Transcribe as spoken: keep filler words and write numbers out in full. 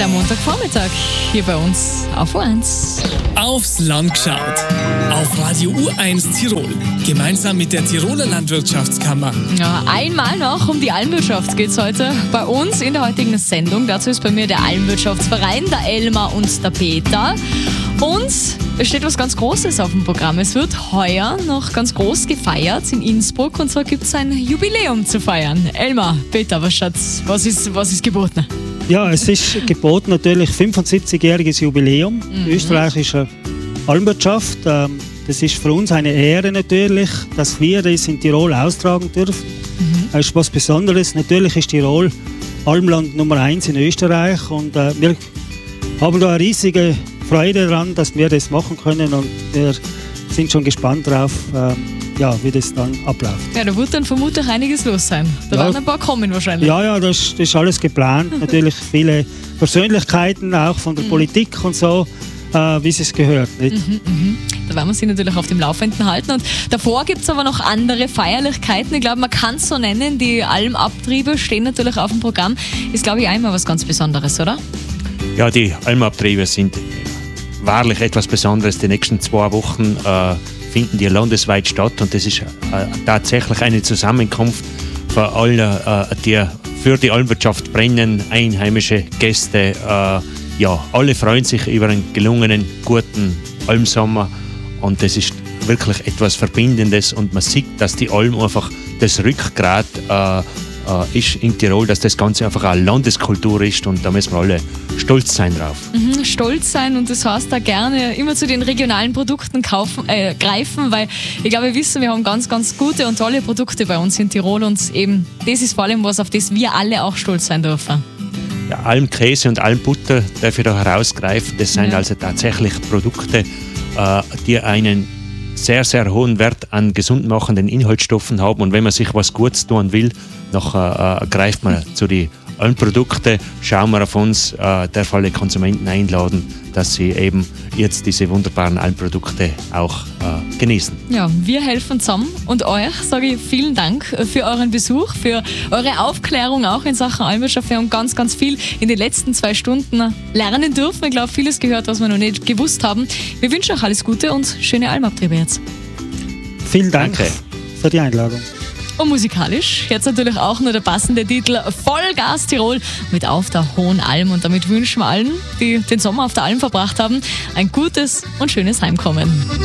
der Montagvormittag hier bei uns auf U eins. Aufs Land geschaut. Auf Radio U eins Tirol. Gemeinsam mit der Tiroler Landwirtschaftskammer. Ja, einmal noch um die Almwirtschaft geht es heute bei uns in der heutigen Sendung. Dazu ist bei mir der Almwirtschaftsverein, der Elmar und der Peter. Und es steht was ganz Großes auf dem Programm. Es wird heuer noch ganz groß gefeiert in Innsbruck. Und zwar gibt es ein Jubiläum zu feiern. Elmar, Peter, was, Schatz, was, ist, was ist geboten? Ja, es ist geboten natürlich fünfundsiebzigjähriges Jubiläum mhm. österreichischer Almwirtschaft. Das ist für uns eine Ehre natürlich, dass wir das in Tirol austragen dürfen. Mhm. Das ist was Besonderes. Natürlich ist Tirol Almland Nummer eins in Österreich und äh, wir haben da eine riesige Freude daran, dass wir das machen können und wir sind schon gespannt darauf, äh, ja, wie das dann abläuft. Ja, da wird dann vermutlich einiges los sein. Da ja. werden ein paar kommen wahrscheinlich. Ja, ja, das, das ist alles geplant. Natürlich viele Persönlichkeiten auch von der mhm. Politik und so, äh, wie es gehört. Nicht? Mhm, mhm. Da werden wir sie natürlich auf dem Laufenden halten. Und davor gibt es aber noch andere Feierlichkeiten. Ich glaube, man kann es so nennen. Die Almabtriebe stehen natürlich auf dem Programm. Ist, glaube ich, auch immer was ganz Besonderes, oder? Ja, die Almabtriebe sind wahrlich etwas Besonderes. Die nächsten zwei Wochen äh, finden die landesweit statt und das ist äh, tatsächlich eine Zusammenkunft für alle, äh, die für die Almwirtschaft brennen, einheimische Gäste. Äh, ja, alle freuen sich über einen gelungenen, guten Almsommer und das ist wirklich etwas Verbindendes und man sieht, dass die Alm einfach das Rückgrat äh, Uh, ist in Tirol, dass das Ganze einfach eine Landeskultur ist und da müssen wir alle stolz sein drauf. Mhm, stolz sein und das heißt da gerne immer zu den regionalen Produkten kaufen, äh, greifen, weil ich glaube, wir wissen, wir haben ganz, ganz gute und tolle Produkte bei uns in Tirol und eben das ist vor allem was, auf das wir alle auch stolz sein dürfen. Ja, Almkäse und Almbutter darf ich da herausgreifen. Das sind ja. also tatsächlich Produkte, äh, die einen sehr, sehr hohen Wert an gesund machenden Inhaltsstoffen haben und wenn man sich was Gutes tun will, nachher äh, greift man zu den Almprodukten, schauen wir auf uns, äh, darf alle Konsumenten einladen, dass sie eben jetzt diese wunderbaren Almprodukte auch äh, genießen. Ja, wir helfen zusammen und euch sage ich vielen Dank für euren Besuch, für eure Aufklärung auch in Sachen Almwirtschaft. Wir haben ganz, ganz viel in den letzten zwei Stunden lernen dürfen. Ich glaube, vieles gehört, was wir noch nicht gewusst haben. Wir wünschen euch alles Gute und schöne Almabtriebe jetzt. Vielen Dank Danke. für die Einladung. Und musikalisch jetzt natürlich auch nur der passende Titel Vollgas Tirol mit Auf der Hohen Alm. Und damit wünschen wir allen, die den Sommer auf der Alm verbracht haben, ein gutes und schönes Heimkommen.